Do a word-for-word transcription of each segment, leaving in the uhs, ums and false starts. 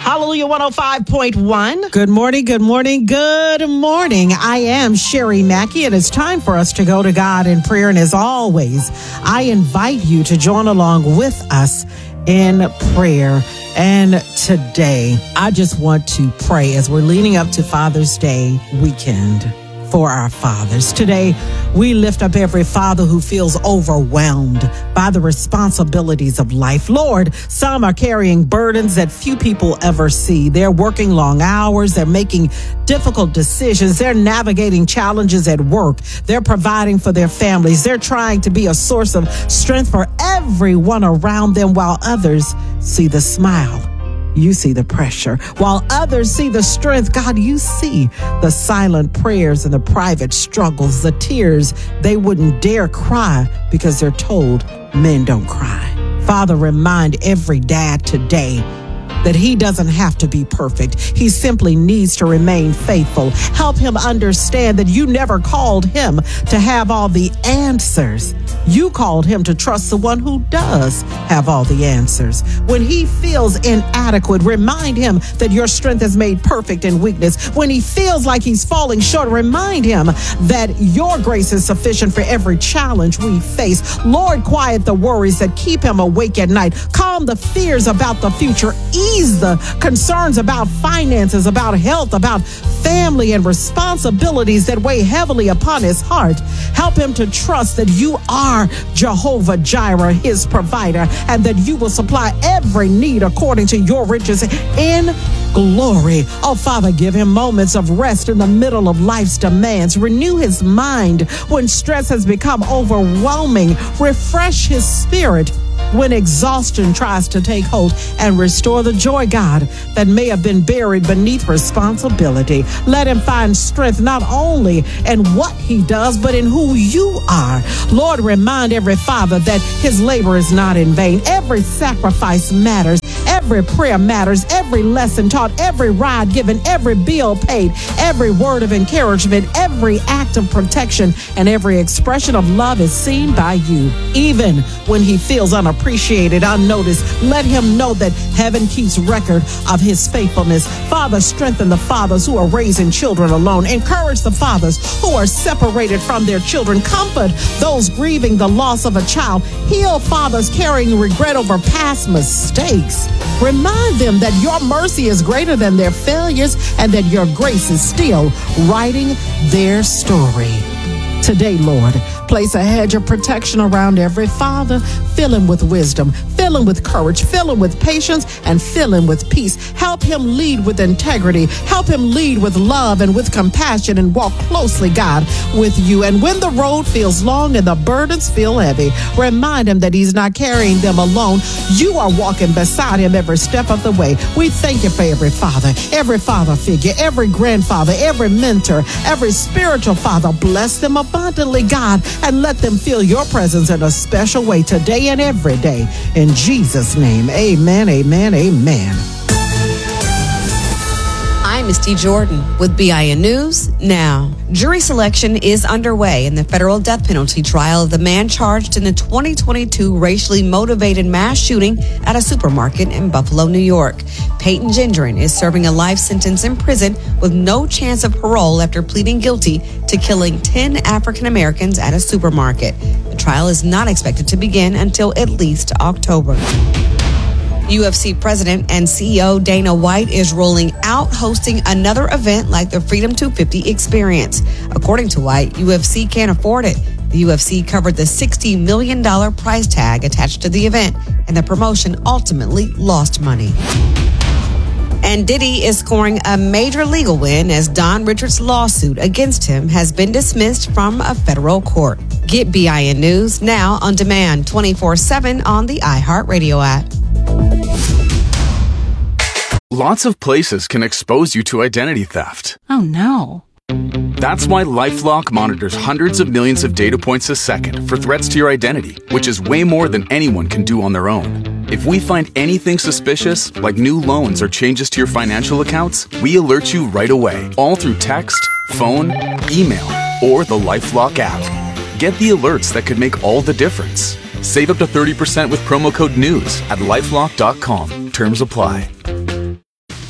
Hallelujah one oh five point one. Good morning, good morning, good morning. I am Sherry Mackey, and it's time for us to go to God in prayer. And as always, I invite you to join along with us in prayer. And today, I just want to pray as we're leading up to Father's Day weekend for our fathers. Today, we lift up every father who feels overwhelmed by the responsibilities of life. Lord, some are carrying burdens that few people ever see. They're working long hours. They're making difficult decisions. They're navigating challenges at work. They're providing for their families. They're trying to be a source of strength for everyone around them, while others see the smile. You see the pressure. While others see the strength, God, you see the silent prayers and the private struggles, the tears they wouldn't dare cry because they're told men don't cry. Father, remind every dad today that he doesn't have to be perfect. He simply needs to remain faithful. Help him understand that you never called him to have all the answers. You called him to trust the one who does have all the answers. When he feels inadequate, remind him that your strength is made perfect in weakness. When he feels like he's falling short, remind him that your grace is sufficient for every challenge we face. Lord, quiet the worries that keep him awake at night. Calm the fears about the future. Ease the concerns about finances, about health, about family and responsibilities that weigh heavily upon his heart. Help him to trust that you are Jehovah Jireh, his provider, and that you will supply every need according to your riches in glory. Oh, Father, give him moments of rest in the middle of life's demands. Renew his mind when stress has become overwhelming. Refresh his spirit when exhaustion tries to take hold, and restore the joy, God, that may have been buried beneath responsibility. Let him find strength not only in what he does, but in who you are. Lord, remind every father that his labor is not in vain. Every sacrifice matters. Every prayer matters. Every lesson taught, every ride given, every bill paid, every word of encouragement, every act of protection, and every expression of love is seen by you. Even when he feels unappreciated, unnoticed, let him know that heaven keeps record of his faithfulness. Father, strengthen the fathers who are raising children alone. Encourage the fathers who are separated from their children. Comfort those grieving the loss of a child. Heal fathers carrying regret over past mistakes. Remind them that your mercy is greater than their failures and that your grace is still writing their story. Today, Lord, place a hedge of protection around every father. Fill him with wisdom, fill him with courage, fill him with patience, and fill him with peace. Help him lead with integrity. Help him lead with love and with compassion, and walk closely, God, with you. And when the road feels long and the burdens feel heavy, remind him that he's not carrying them alone. You are walking beside him every step of the way. We thank you for every father, every father figure, every grandfather, every mentor, every spiritual father. Bless them abundantly, God, and let them feel your presence in a special way today and every day. In Jesus' name, amen, amen, amen. I'm Misty Jordan with B I N News Now. Jury selection is underway in the federal death penalty trial of the man charged in the twenty twenty-two racially motivated mass shooting at a supermarket in Buffalo, New York. Peyton Gendron is serving a life sentence in prison with no chance of parole after pleading guilty to killing ten African Americans at a supermarket. The trial is not expected to begin until at least October. U F C president and C E O Dana White is rolling out hosting another event like the Freedom two fifty experience. According to White, U F C can't afford it. The U F C covered the sixty million dollars price tag attached to the event, and the promotion ultimately lost money. And Diddy is scoring a major legal win as Don Richards' lawsuit against him has been dismissed from a federal court. Get B I N News now on demand twenty-four seven on the iHeartRadio app. Lots of places can expose you to identity theft. Oh, no. That's why LifeLock monitors hundreds of millions of data points a second for threats to your identity, which is way more than anyone can do on their own. If we find anything suspicious, like new loans or changes to your financial accounts, we alert you right away, all through text, phone, email, or the LifeLock app. Get the alerts that could make all the difference. Save up to thirty percent with promo code NEWS at lifelock dot com. Terms apply.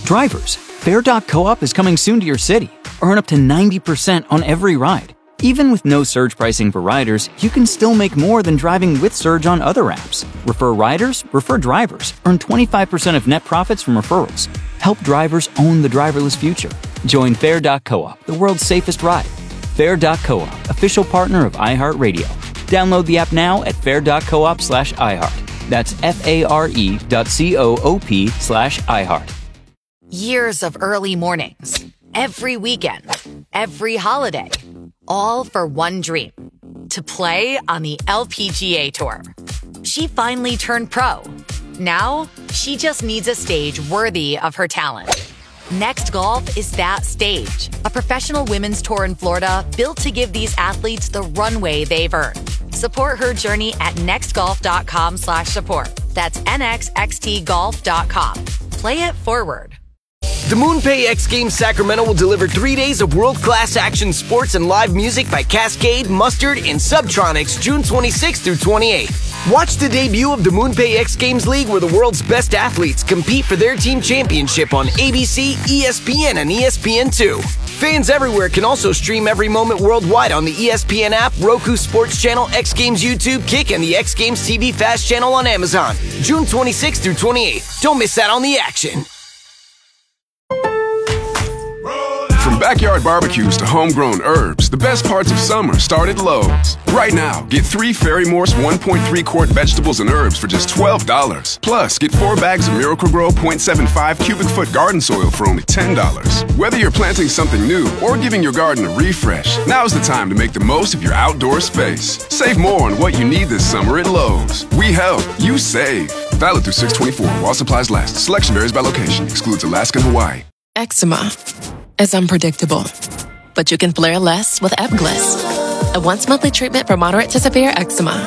Drivers, Fare dot coop is coming soon to your city. Earn up to ninety percent on every ride. Even with no surge pricing for riders, you can still make more than driving with surge on other apps. Refer riders, refer drivers. Earn twenty-five percent of net profits from referrals. Help drivers own the driverless future. Join Fare dot coop, the world's safest ride. Fare dot coop, official partner of iHeartRadio. Download the app now at fare dot coop slash iHeart. That's F-A-R-E dot C-O-O-P slash iHeart. Years of early mornings, every weekend, every holiday, all for one dream, to play on the L P G A Tour. She finally turned pro. Now, she just needs a stage worthy of her talent. Next Golf is that stage, a professional women's tour in Florida built to give these athletes the runway they've earned. Support her journey at nextgolf.com slash support. That's N X X T golf dot com. Play it forward. The MoonPay X Games Sacramento will deliver three days of world-class action sports and live music by Cascade, Mustard, and Subtronics June twenty-sixth through twenty-eighth. Watch the debut of the MoonPay X Games League, where the world's best athletes compete for their team championship on A B C, E S P N, and E S P N two. Fans everywhere can also stream every moment worldwide on the E S P N app, Roku Sports Channel, X Games YouTube, Kick, and the X Games T V Fast Channel on Amazon. June twenty-sixth through twenty-eighth. Don't miss out on the action. From backyard barbecues to homegrown herbs, the best parts of summer start at Lowe's. Right now, get three Fairy Morse one point three quart vegetables and herbs for just twelve dollars. Plus, get four bags of Miracle-Gro point seven five cubic foot garden soil for only ten dollars. Whether you're planting something new or giving your garden a refresh, now's the time to make the most of your outdoor space. Save more on what you need this summer at Lowe's. We help, you save. Valid through six twenty-four while supplies last. Selection varies by location. Excludes Alaska and Hawaii. Eczema is unpredictable, but you can flare less with Ebglyss, a once-monthly treatment for moderate to severe eczema.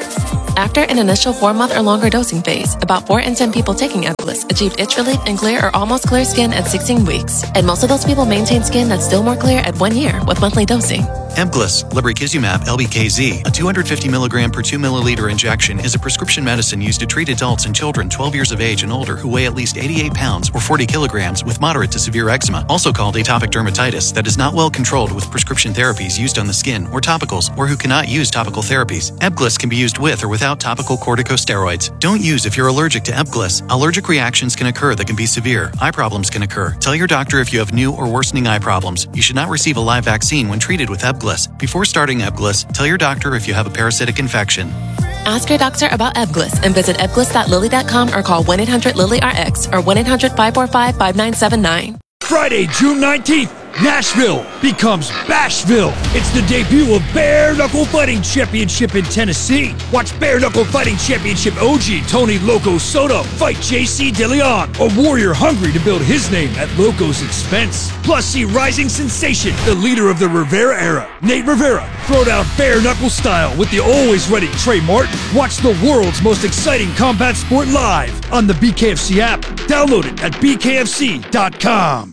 After an initial four-month or longer dosing phase, about four in ten people taking Ebglyss achieved itch relief and clear or almost clear skin at sixteen weeks, and most of those people maintain skin that's still more clear at one year with monthly dosing. Ebglyss, lebrikizumab L B K Z, a two hundred fifty milligram per two milliliter injection, is a prescription medicine used to treat adults and children twelve years of age and older who weigh at least eighty-eight pounds or forty kilograms with moderate to severe eczema, also called atopic dermatitis, that is not well controlled with prescription therapies used on the skin or topicals, or who cannot use topical therapies. Ebglyss can be used with or without topical corticosteroids. Don't use if you're allergic to Ebglyss. Allergic reactions can occur that can be severe. Eye problems can occur. Tell your doctor if you have new or worsening eye problems. You should not receive a live vaccine when treated with Ebglyss. Before starting Ebglyss, tell your doctor if you have a parasitic infection. Ask your doctor about Ebglyss and visit ebglyss dot lilly dot com or call one eight hundred lilly R X or one eight hundred five four five five nine seven nine. Friday, June nineteenth, Nashville becomes Bashville. It's the debut of Bare Knuckle Fighting Championship in Tennessee. Watch Bare Knuckle Fighting Championship O G Tony Loco Soto fight J C DeLeon, a warrior hungry to build his name at Loco's expense. Plus, see rising sensation, the leader of the Rivera era, Nate Rivera, throw down bare knuckle style with the always ready Trey Martin. Watch the world's most exciting combat sport live on the B K F C app. Download it at B K F C dot com.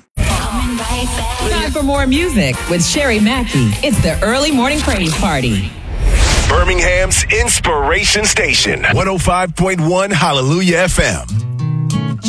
Time for more music with Sherry Mackey. It's the Early Morning Praise Party. Birmingham's Inspiration Station, one oh five point one Hallelujah F M.